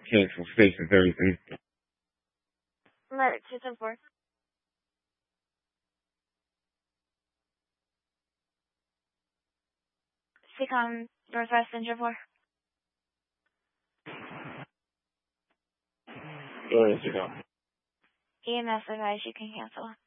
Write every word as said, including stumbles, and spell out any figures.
cancel station services. Alert two seven four. Seacom Northwest Central four. Go ahead, Seacom. E M S advice you can cancel.